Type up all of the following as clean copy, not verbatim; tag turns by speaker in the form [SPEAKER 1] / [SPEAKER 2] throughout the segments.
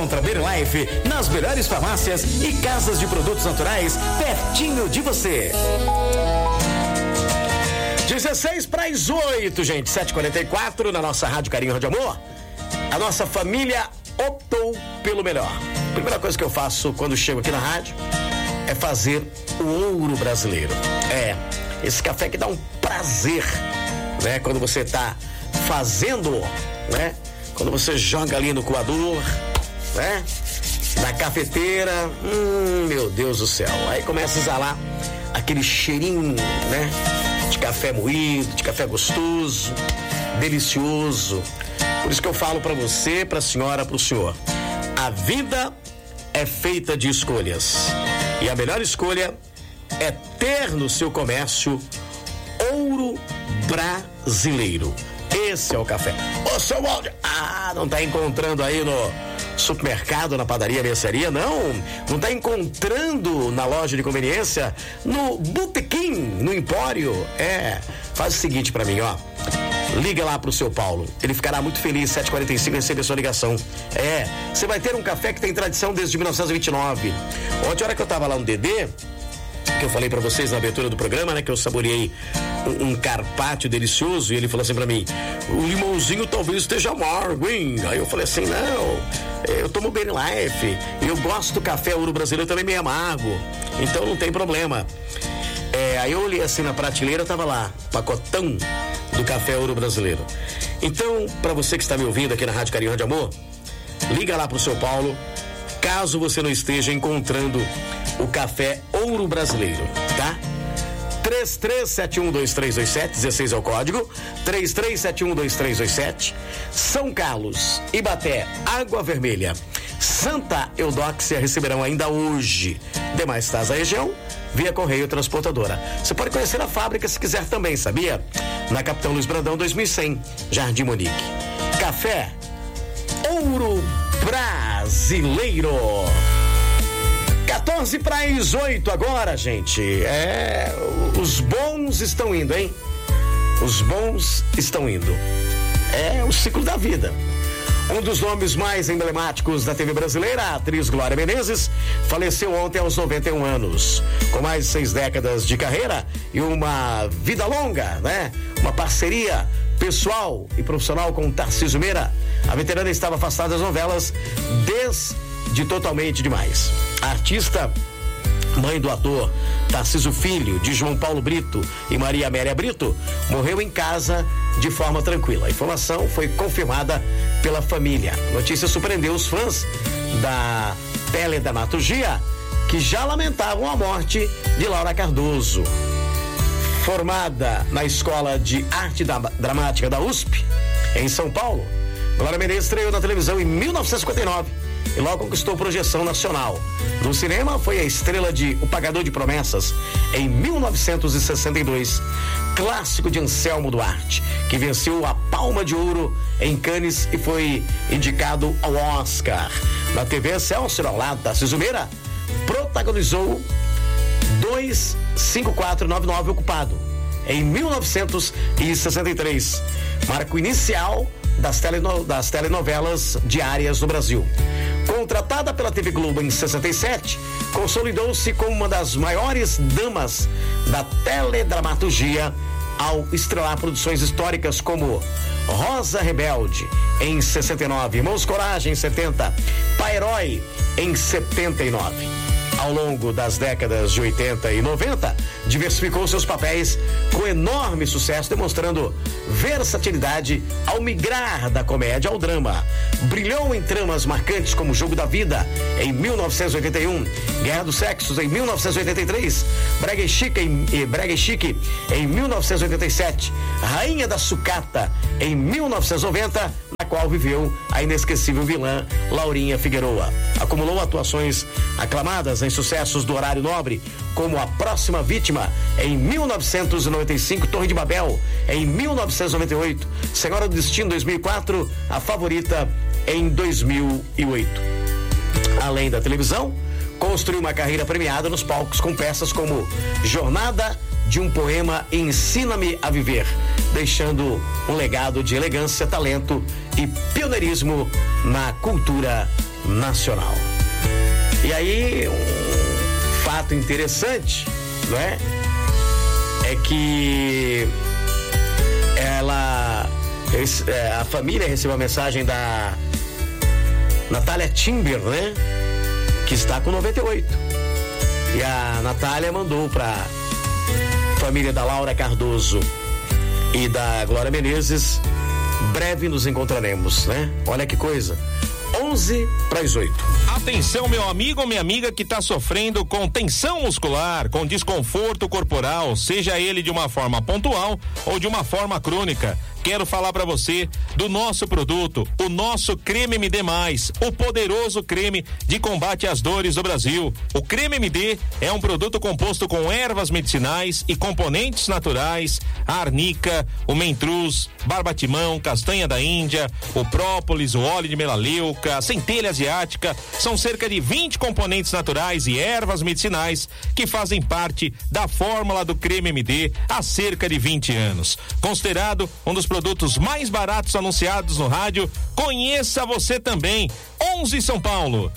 [SPEAKER 1] encontra Berlife nas melhores farmácias e casas de produtos naturais pertinho de você. 7:46, gente, 7h44 na nossa Rádio Carinho Rádio Amor. A nossa família optou pelo melhor. Primeira coisa que eu faço quando chego aqui na rádio é fazer o ouro brasileiro. Esse café que dá um prazer, né? Quando você tá fazendo, né? Quando você joga ali no coador, né? Na cafeteira, meu Deus do céu. Aí começa a exalar aquele cheirinho, né? De café moído, de café gostoso, delicioso. Por isso que eu falo pra você, pra senhora, pro senhor. A vida é feita de escolhas. E a melhor escolha é ter no seu comércio ouro brasileiro. Esse é o café. Ô, seu Walter, não tá encontrando aí no supermercado, na padaria, mercearia? Não tá encontrando na loja de conveniência, no botequim, no empório? Faz o seguinte pra mim, ó. Liga lá pro seu Paulo, ele ficará muito feliz. 7h45 receber sua ligação. Você vai ter um café que tem tradição desde 1929. Ontem, a hora que eu tava lá no DD, que eu falei pra vocês na abertura do programa, né, que eu saboreei um carpaccio delicioso, e ele falou assim pra mim: o limãozinho talvez esteja amargo, hein? Aí eu falei assim: não, eu tomo Berlife, e eu gosto do café ouro brasileiro também meio amargo, então não tem problema. Aí eu olhei assim na prateleira, tava lá, pacotão do café ouro brasileiro. Então, pra você que está me ouvindo aqui na Rádio Carinho de Amor, liga lá pro seu Paulo, caso você não esteja encontrando o café ouro brasileiro, tá? 33712327, 16 é o código, 33712327, São Carlos, Ibaté, Água Vermelha, Santa Eudóxia receberão ainda hoje. Demais estás da região, via Correio Transportadora. Você pode conhecer a fábrica se quiser também, sabia? Na Capitão Luiz Brandão 2100, Jardim Monique. Café ouro brasileiro. 7:45 agora, gente. Os bons estão indo, hein? Os bons estão indo. É o ciclo da vida. Um dos nomes mais emblemáticos da TV brasileira, a atriz Glória Menezes, faleceu ontem aos 91 anos. Com mais de 6 décadas de carreira e uma vida longa, né? Uma parceria pessoal e profissional com Tarcísio Meira, a veterana estava afastada das novelas desde Totalmente Demais. A artista, mãe do ator Tarcísio Filho, de João Paulo Brito e Maria Amélia Brito, morreu em casa de forma tranquila. A informação foi confirmada pela família. A notícia surpreendeu os fãs da teledramaturgia, que já lamentavam a morte de Laura Cardoso. Formada na Escola de Arte Dramática da USP, em São Paulo, Glória Menezes estreou na televisão em 1959 e logo conquistou projeção nacional. No cinema, foi a estrela de O Pagador de Promessas, em 1962, clássico de Anselmo Duarte, que venceu a Palma de Ouro em Cannes e foi indicado ao Oscar. Na TV Excelsior, ao lado da Tarcísio, protagonizou 25499 Ocupado, em 1963, marco inicial das telenovelas diárias no Brasil. Contratada pela TV Globo em 67, consolidou-se como uma das maiores damas da teledramaturgia ao estrelar produções históricas como Rosa Rebelde, em 69, Irmãos Coragem, em 70, Pai Herói, em 79. Ao longo das décadas de 80 e 90, diversificou seus papéis com enorme sucesso, demonstrando versatilidade ao migrar da comédia ao drama. Brilhou em tramas marcantes como Jogo da Vida, em 1981, Guerra dos Sexos, em 1983, Brega e Chique, em 1987, Rainha da Sucata, em 1990, na qual viveu a inesquecível vilã Laurinha Figueroa. Acumulou atuações aclamadas em sucessos do horário nobre, como A Próxima Vítima, em 1995, Torre de Babel, em 1998, Senhora do Destino, 2004, A Favorita, em 2008. Além da televisão, construiu uma carreira premiada nos palcos com peças como Jornada de um Poema e Ensina-me a Viver, deixando um legado de elegância, talento e pioneirismo na cultura nacional. E aí, um fato interessante, não é? É que a família recebeu a mensagem da Natália Timber, né? Que está com 98. E a Natália mandou pra família da Laura Cardoso e da Glória Menezes: breve nos encontraremos, né? Olha que coisa. 7:50.
[SPEAKER 2] Atenção, meu amigo ou minha amiga que está sofrendo com tensão muscular, com desconforto corporal, seja ele de uma forma pontual ou de uma forma crônica. Quero falar para você do nosso produto, o nosso Creme MD+, o poderoso creme de combate às dores do Brasil. O Creme MD é um produto composto com ervas medicinais e componentes naturais: a arnica, o mentruz, barbatimão, castanha da Índia, o própolis, o óleo de melaleuca, a centelha asiática. São cerca de 20 componentes naturais e ervas medicinais que fazem parte da fórmula do Creme MD há cerca de 20 anos. Considerado um dos produtos mais baratos anunciados no rádio, conheça você também. 11 São Paulo,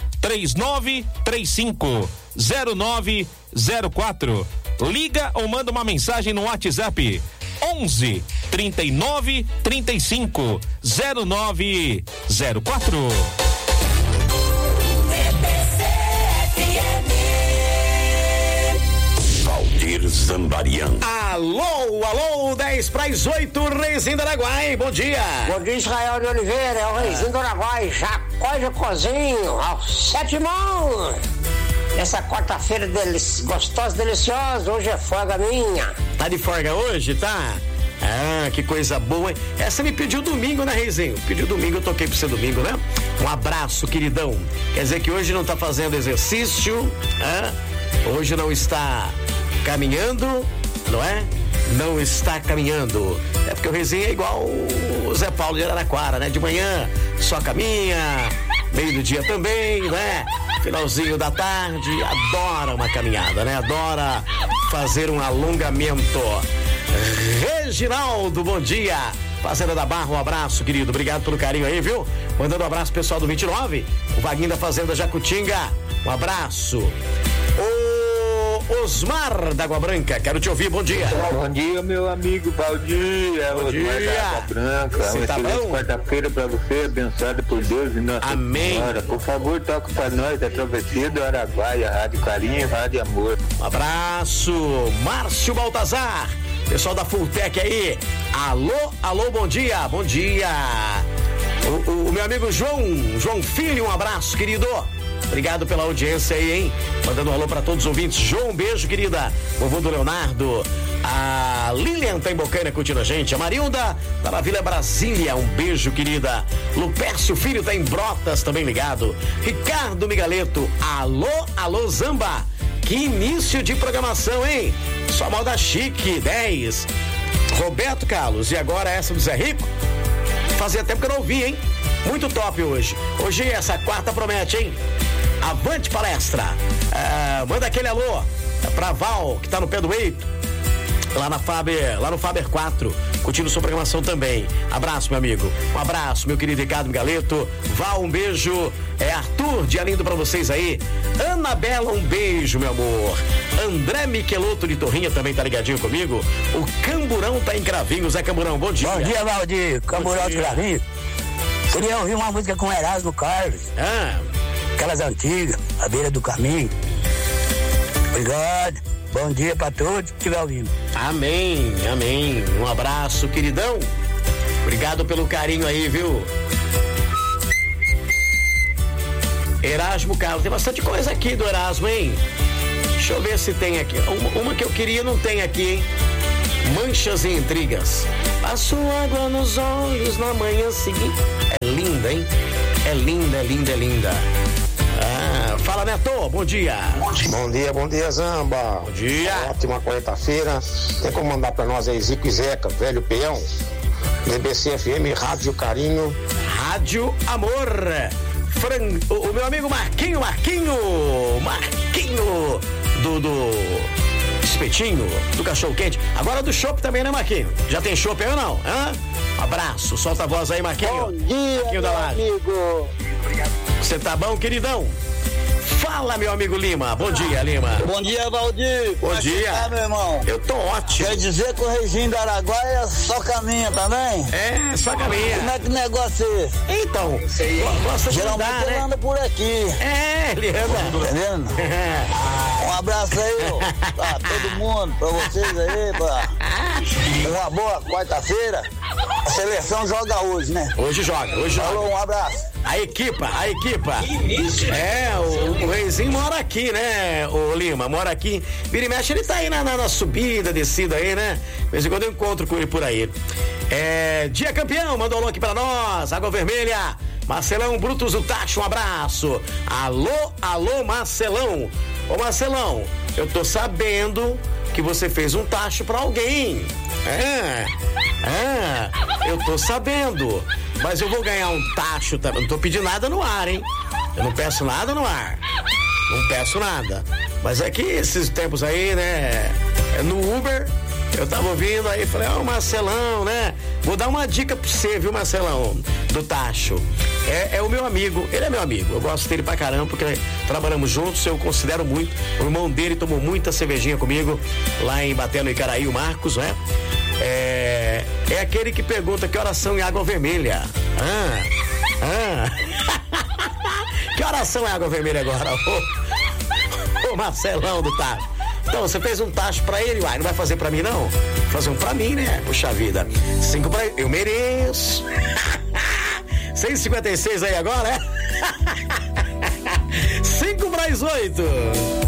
[SPEAKER 2] 3935-0904. Liga ou manda uma mensagem no WhatsApp 11 39 35 0904.
[SPEAKER 1] Zambarian. Alô, 7:10, Reizinho do Araguai, bom dia.
[SPEAKER 3] Bom dia, Israel de Oliveira, é o Reizinho do Araguai, Jacó de Cozinho, aos 7 mãos. Essa quarta-feira gostosa, deliciosa, hoje é folga minha.
[SPEAKER 1] Tá de folga hoje, tá? Ah, que coisa boa, hein? Essa me pediu domingo, né, Reizinho? Pediu domingo, eu toquei pra você domingo, né? Um abraço, queridão. Quer dizer que hoje não tá fazendo exercício, hoje não está caminhando, não é? Não está caminhando. É porque o Reizinho é igual o Zé Paulo de Araraquara, né? De manhã só caminha, meio do dia também, né? Finalzinho da tarde, adora uma caminhada, né? Adora fazer um alongamento. Reginaldo, bom dia. Fazenda da Barra, um abraço, querido. Obrigado pelo carinho aí, viu? Mandando um abraço pro pessoal do 29. O Vaguinho da Fazenda Jacutinga, um abraço. Osmar da Água Branca, quero te ouvir, bom dia.
[SPEAKER 4] Bom dia, meu amigo Valdir,
[SPEAKER 1] bom dia.
[SPEAKER 4] Osmar da Água Branca. Uma excelente quarta-feira pra você, abençoada por Deus e Nossa
[SPEAKER 1] Amém.
[SPEAKER 4] Senhora. Por favor, toca pra nós a Travessia do Araguaia, Rádio Carinho, Rádio Amor.
[SPEAKER 1] Um abraço, Márcio Baltazar, pessoal da Fulltech aí. Alô, bom dia. O meu amigo João Filho, um abraço, querido. Obrigado pela audiência aí, hein? Mandando um alô pra todos os ouvintes. João, um beijo, querida. Vovô do Leonardo. A Lilian tá em Bocaina curtindo a gente. A Marilda tá na Vila Brasília. Um beijo, querida. Lupércio Filho tá em Brotas, também ligado. Ricardo Migaleto. Alô, Zamba. Que início de programação, hein? Só moda chique, 10. Roberto Carlos. E agora essa do Zé Rico? Fazia tempo que eu não ouvi, hein? Muito top hoje. Hoje essa quarta promete, hein? Avante palestra. Manda aquele alô pra Val, que tá no pé do Eito, lá no Faber 4, curtindo sua programação também. Abraço, meu amigo. Um abraço, meu querido Ricardo Migaleto. Val, um beijo. Arthur, dia lindo pra vocês aí. Anabela, um beijo, meu amor. André Miqueloto de Torrinha também tá ligadinho comigo. O Camburão tá em Cravinhos. Camburão, bom dia.
[SPEAKER 3] Bom dia, Valdir. Camburão de Cravinhos. Queria ouvir uma música com Erasmo Carlos. Aquelas antigas, à beira do caminho. Obrigado. Bom dia pra todos que estiver ouvindo.
[SPEAKER 1] Amém. Um abraço, queridão. Obrigado pelo carinho aí, viu? Erasmo Carlos. Tem bastante coisa aqui do Erasmo, hein? Deixa eu ver se tem aqui. Uma que eu queria não tem aqui, hein? Manchas e Intrigas. Passo água nos olhos na manhã seguinte. É linda, hein? É linda. Fala, Neto, bom dia.
[SPEAKER 5] Bom dia, Zamba.
[SPEAKER 1] Bom dia.
[SPEAKER 5] Ótima quarta-feira. Tem como mandar pra nós aí Zico e Zeca, velho peão? BBC FM, Rádio Carinho.
[SPEAKER 1] Rádio Amor. O meu amigo Marquinho do espetinho, do cachorro quente. Agora do chopp também, né, Marquinho? Já tem chopp aí ou não? Abraço, solta a voz aí, Marquinho.
[SPEAKER 5] Bom dia,
[SPEAKER 1] Marquinho
[SPEAKER 5] meu amigo.
[SPEAKER 1] Você Você tá bom, queridão? Fala, meu amigo Lima. Bom dia, Lima.
[SPEAKER 6] Bom dia, Valdir.
[SPEAKER 1] Bom dia.
[SPEAKER 6] Tá, meu irmão?
[SPEAKER 1] Eu tô ótimo.
[SPEAKER 6] Quer dizer que o Reizinho do Araguaia só caminha também?
[SPEAKER 1] É, só caminha.
[SPEAKER 6] Como é que negócio é esse?
[SPEAKER 1] Então, gosta de
[SPEAKER 6] Geralmente
[SPEAKER 1] andar,
[SPEAKER 6] ele
[SPEAKER 1] né?
[SPEAKER 6] anda por aqui.
[SPEAKER 1] É, ele anda.
[SPEAKER 6] Entendendo? Um abraço aí, ó, pra todo mundo, pra vocês aí, pra uma boa quarta-feira. A seleção joga hoje, né?
[SPEAKER 1] Hoje joga.
[SPEAKER 6] Falou, um abraço.
[SPEAKER 1] A equipa. É, o Reizinho mora aqui, né, o Lima? Mora aqui. Vira e mexe, ele tá aí na subida, descida aí, né? De vez em quando eu encontro com ele por aí. Dia campeão, mandou alô aqui pra nós. Água Vermelha. Marcelão Brutus do Tacho, um abraço. Alô, Marcelão. Ô, Marcelão, eu tô sabendo que você fez um tacho pra alguém. Eu tô sabendo. Mas eu vou ganhar um tacho também. Não tô pedindo nada no ar, hein? Eu não peço nada no ar. Não peço nada. Mas é que esses tempos aí, né? No Uber, eu tava ouvindo aí, falei, Marcelão, né? Vou dar uma dica pra você, viu, Marcelão? Do tacho. É o meu amigo, ele é meu amigo. Eu gosto dele pra caramba, porque trabalhamos juntos, eu considero muito. O irmão dele tomou muita cervejinha comigo lá em Baté, no Icaraí, o Marcos, né? É aquele que pergunta que oração é água vermelha. Que oração é água vermelha agora? Ô Marcelão do Tacho. Então, você fez um tacho pra ele, uai, não vai fazer pra mim, não? Fazer um pra mim, né? Puxa vida. 5 pra ele, eu mereço. 6h56 aí agora, é? 5 para as 8.